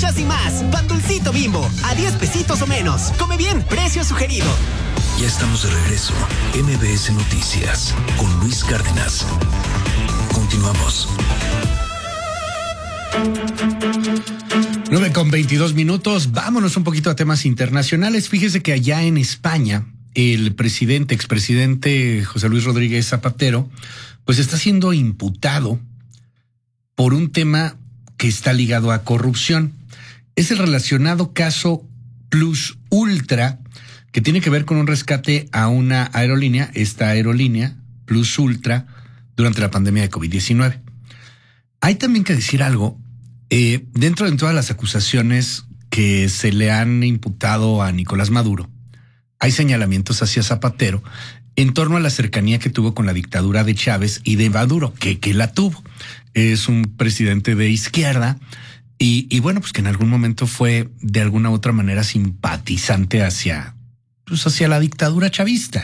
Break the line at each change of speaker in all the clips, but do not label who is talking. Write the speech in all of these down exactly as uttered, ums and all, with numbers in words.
muchas y más. Pan Dulcito Bimbo, a diez pesitos o menos. Come bien, precio sugerido.
Ya estamos de regreso. M B S Noticias con Luis Cárdenas. Continuamos.
nueve con veintidós minutos. Vámonos un poquito a temas internacionales. Fíjese que allá en España, el presidente, expresidente José Luis Rodríguez Zapatero, pues está siendo imputado por un tema que está ligado a corrupción. Es el relacionado caso Plus Ultra, que tiene que ver con un rescate a una aerolínea, esta aerolínea, Plus Ultra, durante la pandemia de COVID diecinueve. Hay también que decir algo, eh, dentro de todas las acusaciones que se le han imputado a Nicolás Maduro, hay señalamientos hacia Zapatero en torno a la cercanía que tuvo con la dictadura de Chávez y de Maduro, que, que la tuvo. Es un presidente de izquierda y, y bueno, pues que en algún momento fue de alguna u otra manera simpatizante hacia, pues hacia la dictadura chavista.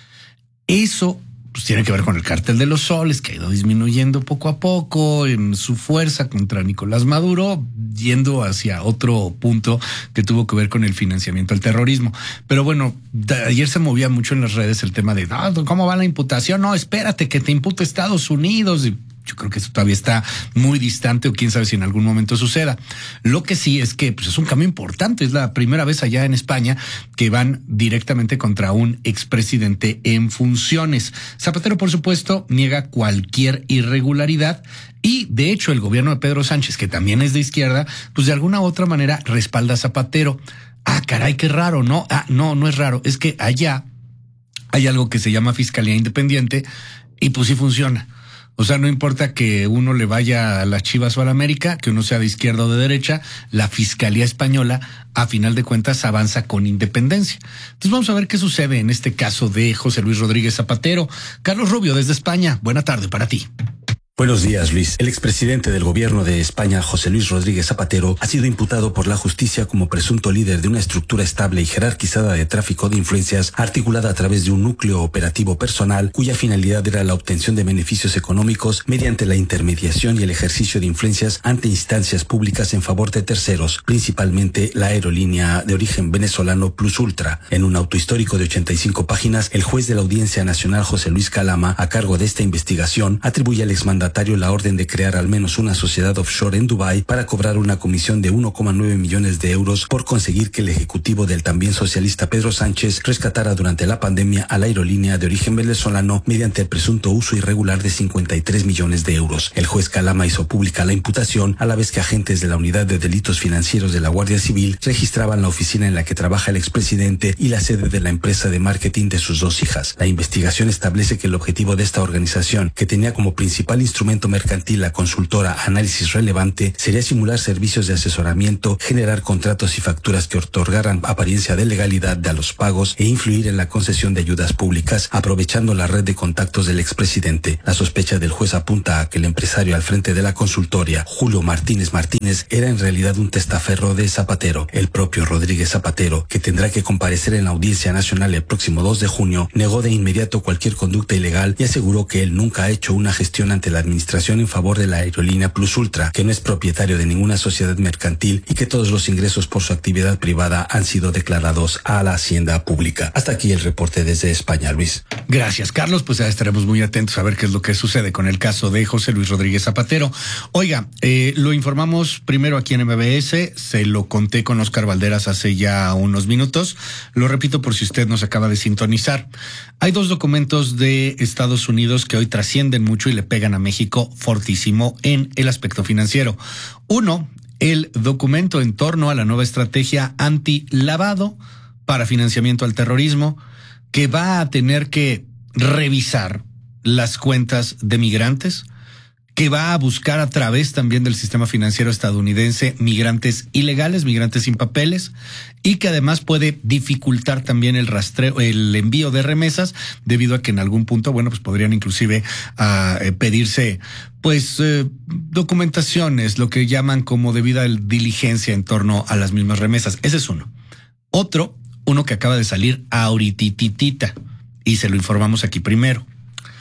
Eso pues tiene que ver con el cártel de los soles, que ha ido disminuyendo poco a poco en su fuerza contra Nicolás Maduro, yendo hacia otro punto que tuvo que ver con el financiamiento al terrorismo. Pero bueno, de, ayer se movía mucho en las redes el tema de, no, ¿cómo va la imputación? No, espérate que te impute Estados Unidos. Y yo creo que eso todavía está muy distante o quién sabe si en algún momento suceda. Lo que sí es que pues, es un cambio importante. Es la primera vez allá en España que van directamente contra un expresidente en funciones. Zapatero, por supuesto, niega cualquier irregularidad y, de hecho, el gobierno de Pedro Sánchez, que también es de izquierda, pues de alguna u otra manera respalda a Zapatero. Ah, caray, qué raro, ¿no? Ah, no, no es raro. Es que allá hay algo que se llama Fiscalía Independiente y pues sí funciona. O sea, no importa que uno le vaya a las Chivas o a la América, que uno sea de izquierda o de derecha, la Fiscalía Española, a final de cuentas, avanza con independencia. Entonces vamos a ver qué sucede en este caso de José Luis Rodríguez Zapatero. Carlos Rubio, desde España, buena tarde para ti.
Buenos días, Luis. El expresidente del gobierno de España, José Luis Rodríguez Zapatero, ha sido imputado por la justicia como presunto líder de una estructura estable y jerarquizada de tráfico de influencias articulada a través de un núcleo operativo personal cuya finalidad era la obtención de beneficios económicos mediante la intermediación y el ejercicio de influencias ante instancias públicas en favor de terceros, principalmente la aerolínea de origen venezolano Plus Ultra. En un auto histórico de ochenta y cinco páginas, el juez de la Audiencia Nacional, José Luis Calama, a cargo de esta investigación, atribuye al exmandatario la orden de crear al menos una sociedad offshore en Dubái para cobrar una comisión de uno coma nueve millones de euros por conseguir que el ejecutivo del también socialista Pedro Sánchez rescatara durante la pandemia a la aerolínea de origen venezolano mediante el presunto uso irregular de cincuenta y tres millones de euros. El juez Calama hizo pública la imputación a la vez que agentes de la Unidad de Delitos Financieros de la Guardia Civil registraban la oficina en la que trabaja el expresidente y la sede de la empresa de marketing de sus dos hijas. La investigación establece que el objetivo de esta organización, que tenía como principal instrumento mercantil la consultora Análisis Relevante, sería simular servicios de asesoramiento, generar contratos y facturas que otorgaran apariencia de legalidad de a los pagos e influir en la concesión de ayudas públicas, aprovechando la red de contactos del expresidente. La sospecha del juez apunta a que el empresario al frente de la consultoria, Julio Martínez Martínez, era en realidad un testaferro de Zapatero. El propio Rodríguez Zapatero, que tendrá que comparecer en la Audiencia Nacional el próximo dos de junio, negó de inmediato cualquier conducta ilegal y aseguró que él nunca ha hecho una gestión ante la administración en favor de la aerolínea Plus Ultra, que no es propietario de ninguna sociedad mercantil y que todos los ingresos por su actividad privada han sido declarados a la hacienda pública. Hasta aquí el reporte desde España, Luis.
Gracias, Carlos. Pues ya estaremos muy atentos a ver qué es lo que sucede con el caso de José Luis Rodríguez Zapatero. Oiga, eh, lo informamos primero aquí en M B S, se lo conté con Oscar Valderas hace ya unos minutos. Lo repito por si usted nos acaba de sintonizar. Hay dos documentos de Estados Unidos que hoy trascienden mucho y le pegan a México fortísimo en el aspecto financiero. Uno, el documento en torno a la nueva estrategia anti-lavado para financiamiento al terrorismo, que va a tener que revisar las cuentas de migrantes, que va a buscar a través también del sistema financiero estadounidense migrantes ilegales, migrantes sin papeles, y que además puede dificultar también el rastreo, el envío de remesas, debido a que en algún punto, bueno, pues podrían inclusive uh, pedirse, pues, eh, documentaciones, lo que llaman como debida diligencia en torno a las mismas remesas. Ese es uno. Otro, uno que acaba de salir ahorititita, y se lo informamos aquí primero.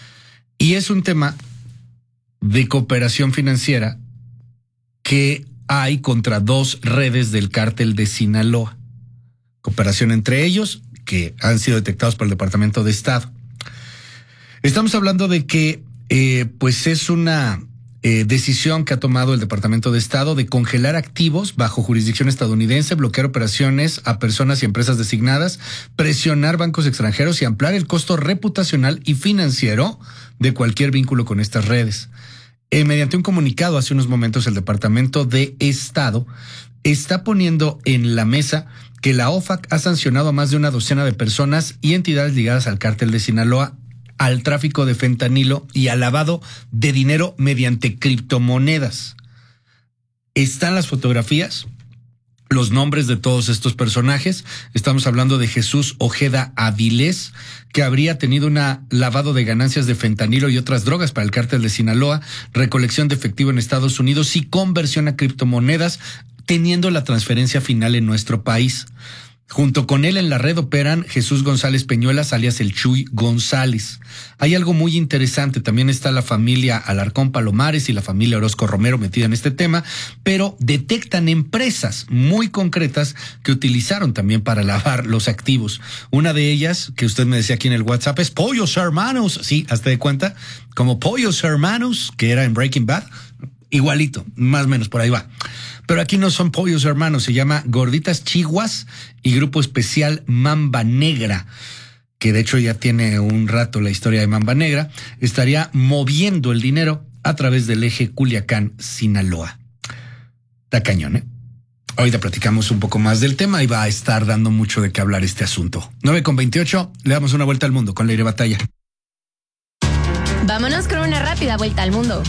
Y es un tema de cooperación financiera que hay contra dos redes del cártel de Sinaloa. Cooperación entre ellos que han sido detectados por el Departamento de Estado. Estamos hablando de que eh, pues es una eh, decisión que ha tomado el Departamento de Estado de congelar activos bajo jurisdicción estadounidense, bloquear operaciones a personas y empresas designadas, presionar bancos extranjeros y ampliar el costo reputacional y financiero de cualquier vínculo con estas redes. Eh, mediante un comunicado hace unos momentos, el Departamento de Estado está poniendo en la mesa que la O F A C ha sancionado a más de una docena de personas y entidades ligadas al cártel de Sinaloa, al tráfico de fentanilo y al lavado de dinero mediante criptomonedas. Están las fotografías, los nombres de todos estos personajes. Estamos hablando de Jesús Ojeda Avilés, que habría tenido un lavado de ganancias de fentanilo y otras drogas para el cártel de Sinaloa, recolección de efectivo en Estados Unidos y conversión a criptomonedas, teniendo la transferencia final en nuestro país. Junto con él en la red operan Jesús González Peñuelas, alias el Chuy González. Hay algo muy interesante, también está la familia Alarcón Palomares y la familia Orozco Romero metida en este tema, pero detectan empresas muy concretas que utilizaron también para lavar los activos. Una de ellas, que usted me decía aquí en el WhatsApp, es Pollos Hermanos. Sí, hazte de cuenta, como Pollos Hermanos, que era en Breaking Bad, igualito, más o menos por ahí va. Pero aquí no son Pollos Hermanos, se llama Gorditas Chihuas y Grupo Especial Mamba Negra, que de hecho ya tiene un rato la historia de Mamba Negra, estaría moviendo el dinero a través del eje Culiacán-Sinaloa. Da cañón, ¿eh? Ahorita platicamos un poco más del tema y va a estar dando mucho de qué hablar este asunto. nueve con veintiocho, le damos una vuelta al mundo con Leire Batalla.
Vámonos con una rápida vuelta al mundo.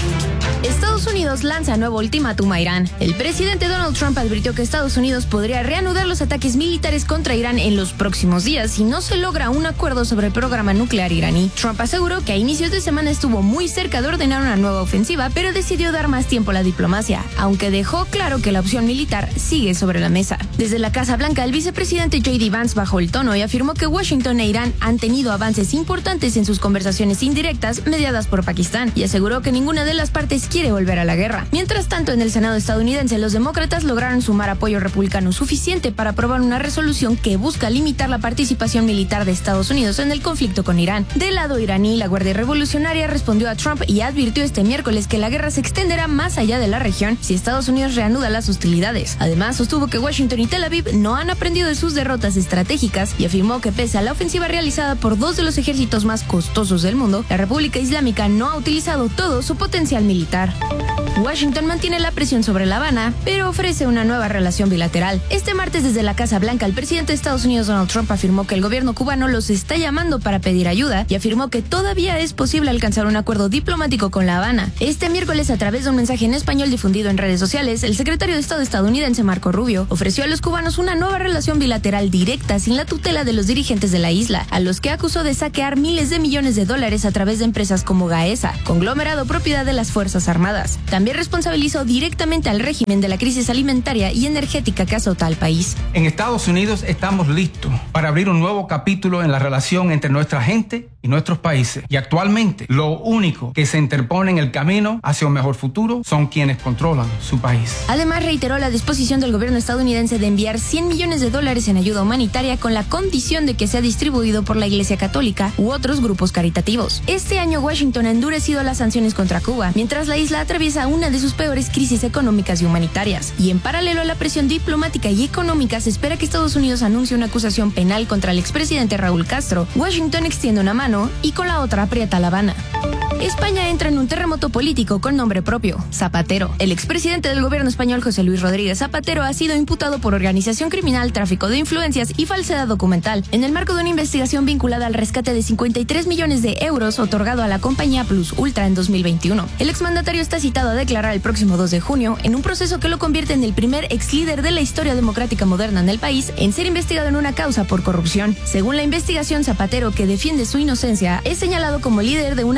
Estados Unidos lanza nuevo ultimátum a Irán. El presidente Donald Trump advirtió que Estados Unidos podría reanudar los ataques militares contra Irán en los próximos días si no se logra un acuerdo sobre el programa nuclear iraní. Trump aseguró que a inicios de semana estuvo muy cerca de ordenar una nueva ofensiva, pero decidió dar más tiempo a la diplomacia, aunque dejó claro que la opción militar sigue sobre la mesa. Desde la Casa Blanca, el vicepresidente J D Vance bajó el tono y afirmó que Washington e Irán han tenido avances importantes en sus conversaciones indirectas mediadas por Pakistán, y aseguró que ninguna de las partes quiere volver a la guerra. Mientras tanto, en el Senado estadounidense, los demócratas lograron sumar apoyo republicano suficiente para aprobar una resolución que busca limitar la participación militar de Estados Unidos en el conflicto con Irán. Del lado iraní, la Guardia Revolucionaria respondió a Trump y advirtió este miércoles que la guerra se extenderá más allá de la región si Estados Unidos reanuda las hostilidades. Además, sostuvo que Washington y Tel Aviv no han aprendido de sus derrotas estratégicas y afirmó que pese a la ofensiva realizada por dos de los ejércitos más costosos del mundo, la República Islámica no ha utilizado todo su potencial militar. Washington mantiene la presión sobre La Habana, pero ofrece una nueva relación bilateral. Este martes, desde la Casa Blanca, el presidente de Estados Unidos, Donald Trump, afirmó que el gobierno cubano los está llamando para pedir ayuda y afirmó que todavía es posible alcanzar un acuerdo diplomático con La Habana. Este miércoles, a través de un mensaje en español difundido en redes sociales, el secretario de Estado estadounidense, Marco Rubio, ofreció a los cubanos una nueva relación bilateral directa sin la tutela de los dirigentes de la isla, a los que acusó de saquear miles de millones de dólares a través de empresas como Gaesa, conglomerado propiedad de las Fuerzas Armadas. También responsabilizó directamente al régimen de la crisis alimentaria y energética que azota al país.
En Estados Unidos estamos listos para abrir un nuevo capítulo en la relación entre nuestra gente y nuestros países. Y actualmente, lo único que se interpone en el camino hacia un mejor futuro son quienes controlan su país.
Además, reiteró la disposición del gobierno estadounidense de enviar cien millones de dólares en ayuda humanitaria con la condición de que sea distribuido por la Iglesia Católica u otros grupos caritativos. Este año, Washington ha endurecido las sanciones contra Cuba, mientras la isla atraviesa una de sus peores crisis económicas y humanitarias. Y en paralelo a la presión diplomática y económica, se espera que Estados Unidos anuncie una acusación penal contra el expresidente Raúl Castro. Washington extiende una mano y con la otra aprieta a La Habana. España entra en un terremoto político con nombre propio, Zapatero. El expresidente del gobierno español, José Luis Rodríguez Zapatero, ha sido imputado por organización criminal, tráfico de influencias y falsedad documental, en el marco de una investigación vinculada al rescate de cincuenta y tres millones de euros otorgado a la compañía Plus Ultra en dos mil veintiuno. El exmandatario está citado a declarar el próximo dos de junio en un proceso que lo convierte en el primer ex líder de la historia democrática moderna en el país en ser investigado en una causa por corrupción. Según la investigación, Zapatero, que defiende su inocencia, es señalado como líder de una presunta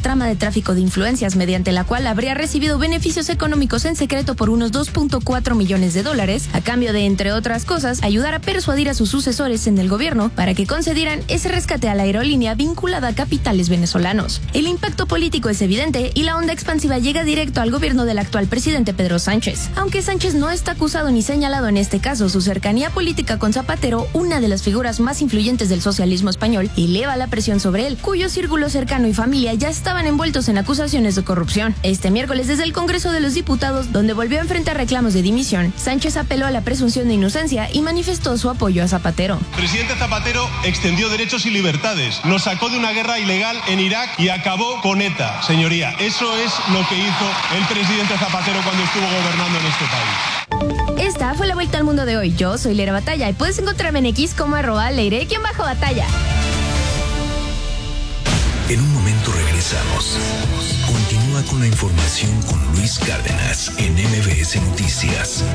trama de tráfico de influencias mediante la cual habría recibido beneficios económicos en secreto por unos dos punto cuatro millones de dólares, a cambio de, entre otras cosas, ayudar a persuadir a sus sucesores en el gobierno para que concedieran ese rescate a la aerolínea vinculada a capitales venezolanos. El impacto político es evidente y la onda expansiva llega directo al gobierno del actual presidente Pedro Sánchez. Aunque Sánchez no está acusado ni señalado en este caso, su cercanía política con Zapatero, una de las figuras más influyentes del socialismo español, eleva la presión sobre él, cuyo círculo cercano y familia ya estaban envueltos en acusaciones de corrupción. Este miércoles, desde el Congreso de los Diputados, donde volvió a enfrentar reclamos de dimisión, Sánchez apeló a la presunción de inocencia y manifestó su apoyo a Zapatero.
El presidente Zapatero extendió derechos y libertades, nos sacó de una guerra ilegal en Irak y acabó con ETA, señoría. Eso es lo que hizo el presidente Zapatero cuando estuvo gobernando en este país.
Esta fue la vuelta al mundo de hoy. Yo soy Leire Batalla y puedes encontrarme en X como arroba Leire-Batalla.
En un momento regresamos. Continúa con la información con Luis Cárdenas en M B S Noticias.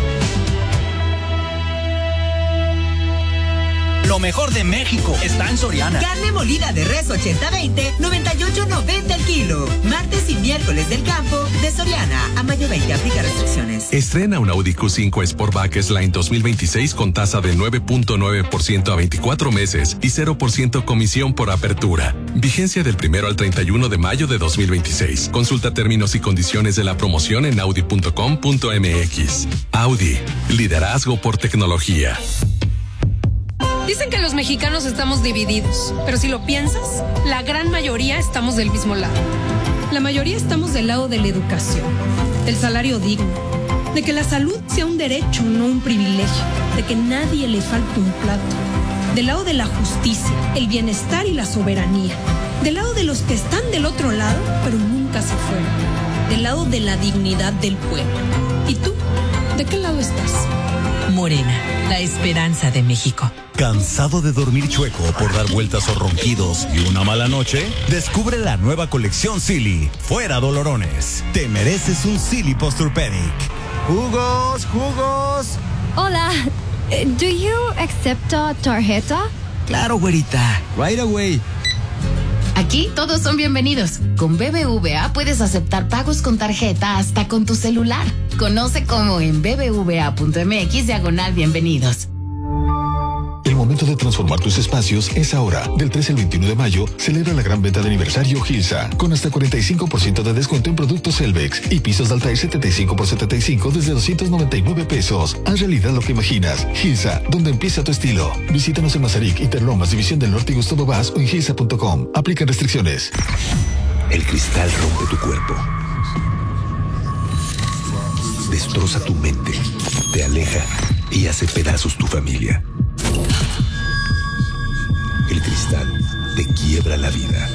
Lo mejor de México está en Soriana.
Carne molida de res ochenta veinte, noventa y ocho noventa el kilo. Martes y miércoles del campo de Soriana. A mayo veinte, aplica restricciones.
Estrena un Audi Q cinco Sportback S-Line dos mil veintiséis con tasa de nueve punto nueve por ciento a veinticuatro meses y cero por ciento comisión por apertura. Vigencia del primero al treinta y uno de mayo de dos mil veintiséis. Consulta términos y condiciones de la promoción en audi punto com punto m x. Audi, liderazgo por tecnología.
Dicen que los mexicanos estamos divididos, pero si lo piensas, la gran mayoría estamos del mismo lado. La mayoría estamos del lado de la educación, del salario digno, de que la salud sea un derecho, no un privilegio, de que nadie le falte un plato, del lado de la justicia, el bienestar y la soberanía, del lado de los que están del otro lado, pero nunca se fueron, del lado de la dignidad del pueblo. ¿Y tú? ¿De qué lado estás?
Morena, la esperanza de México.
¿Cansado de dormir chueco por dar vueltas o ronquidos y una mala noche? Descubre la nueva colección Silly. Fuera dolorones. Te mereces un Silly Posturepedic.
¡Jugos, jugos!
Hola, ¿do you accept a tarjeta?
Claro, güerita. Right away.
Aquí todos son bienvenidos. Con B B V A puedes aceptar pagos con tarjeta hasta con tu celular. Conoce cómo en b b v a punto m x diagonal bienvenidos.
El momento de transformar tus espacios es ahora. Del trece al veintiuno de mayo, celebra la gran venta de aniversario Gilsa, con hasta cuarenta y cinco por ciento de descuento en productos Elvex y pisos de Altair setenta y cinco por setenta y cinco desde doscientos noventa y nueve pesos. Haz realidad lo que imaginas. Gilsa, donde empieza tu estilo. Visítanos en Mazarik, Interlomas, División del Norte y Gustavo Vaz o en gilsa punto com. Aplican restricciones.
El cristal rompe tu cuerpo. Destroza tu mente, te aleja y hace pedazos tu familia. El cristal te quiebra la vida.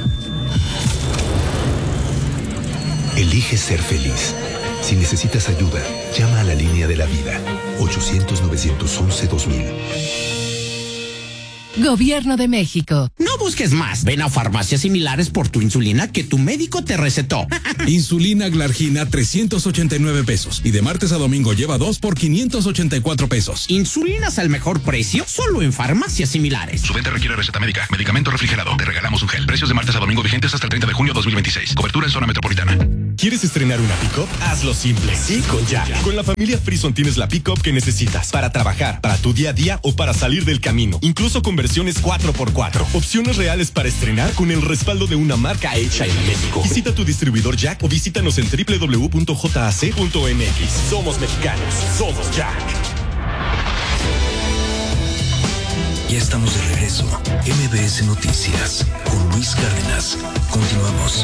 Elige ser feliz. Si necesitas ayuda, llama a la línea de la vida. ochocientos, novecientos once, dos mil.
Gobierno de México.
No busques más. Ven a farmacias similares por tu insulina que tu médico te recetó.
Insulina Glargina trescientos ochenta y nueve pesos. Y de martes a domingo lleva dos por quinientos ochenta y cuatro pesos.
Insulinas al mejor precio solo en farmacias similares.
Su venta requiere receta médica. Medicamento refrigerado. Te regalamos un gel. Precios de martes a domingo vigentes hasta el treinta de junio de dos mil veintiséis. Cobertura en zona metropolitana.
¿Quieres estrenar una pick-up? Hazlo simple. Sí, con Jack. Con la familia Frison tienes la pick-up que necesitas para trabajar, para tu día a día o para salir del camino. Incluso con versiones cuatro por cuatro. Opciones reales para estrenar con el respaldo de una marca hecha en México. Visita tu distribuidor Jack o visítanos en doble u doble u doble u punto j a c punto m x. Somos mexicanos. Somos Jack.
Ya estamos de regreso. M B S Noticias con Luis Cárdenas. Continuamos.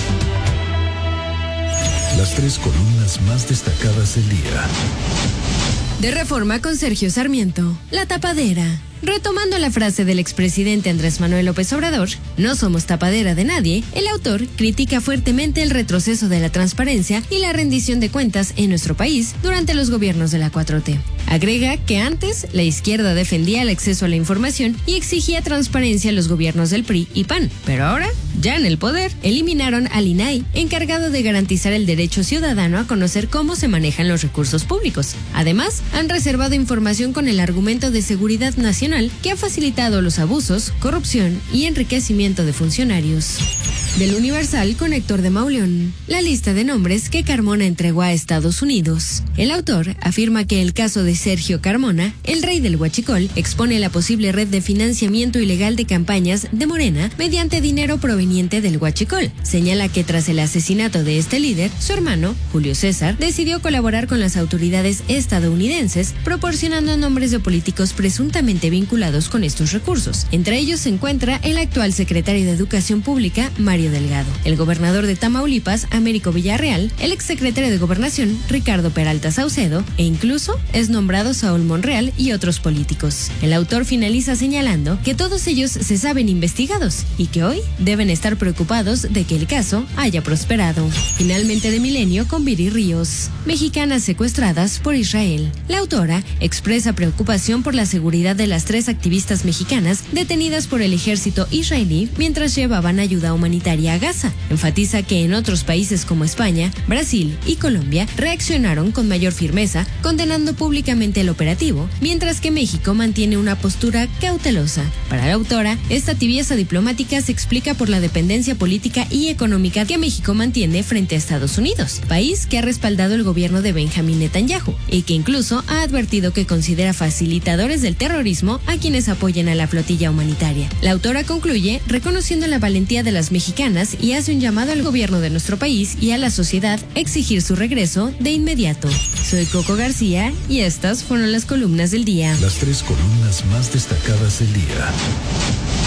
Las tres columnas más destacadas del día.
De Reforma con Sergio Sarmiento. La tapadera. Retomando la frase del expresidente Andrés Manuel López Obrador, no somos tapadera de nadie, el autor critica fuertemente el retroceso de la transparencia y la rendición de cuentas en nuestro país durante los gobiernos de la cuatro T. Agrega que antes la izquierda defendía el acceso a la información y exigía transparencia a los gobiernos del P R I y P A N, pero ahora Ya en el poder, eliminaron al I N A I, encargado de garantizar el derecho ciudadano a conocer cómo se manejan los recursos públicos. Además, han reservado información con el argumento de seguridad nacional que ha facilitado los abusos, corrupción y enriquecimiento de funcionarios. Del Universal con Héctor de Mauleón. La lista de nombres que Carmona entregó a Estados Unidos. El autor afirma que el caso de Sergio Carmona, el rey del huachicol, expone la posible red de financiamiento ilegal de campañas de Morena mediante dinero proveniente del huachicol. Señala que tras el asesinato de este líder, su hermano, Julio César, decidió colaborar con las autoridades estadounidenses, proporcionando nombres de políticos presuntamente vinculados con estos recursos. Entre ellos se encuentra el actual secretario de Educación Pública, Mario Delgado, el gobernador de Tamaulipas, Américo Villarreal, el exsecretario de Gobernación, Ricardo Peralta Saucedo, e incluso es nombrado Saúl Monreal y otros políticos. El autor finaliza señalando que todos ellos se saben investigados y que hoy deben estar preocupados de que el caso haya prosperado. Finalmente de Milenio con Viri Ríos. Mexicanas secuestradas por Israel. La autora expresa preocupación por la seguridad de las tres activistas mexicanas detenidas por el ejército israelí mientras llevaban ayuda humanitaria a Gaza. Enfatiza que en otros países como España, Brasil y Colombia reaccionaron con mayor firmeza, condenando públicamente el operativo, mientras que México mantiene una postura cautelosa. Para la autora, esta tibieza diplomática se explica por la dependencia política y económica que México mantiene frente a Estados Unidos, país que ha respaldado el gobierno de Benjamín Netanyahu y que incluso ha advertido que considera facilitadores del terrorismo a quienes apoyen a la flotilla humanitaria. La autora concluye reconociendo la valentía de las mexicanas y hace un llamado al gobierno de nuestro país y a la sociedad a exigir su regreso de inmediato. Soy Coco García y estas fueron las columnas del día.
Las tres columnas más destacadas del día.